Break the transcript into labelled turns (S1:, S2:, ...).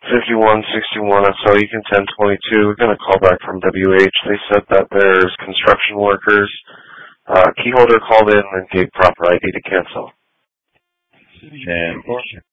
S1: 5161 SL Eakin 1022. We're going to call back from WH. They said that there's construction workers. Keyholder called in and gave proper ID to cancel.
S2: 10-4.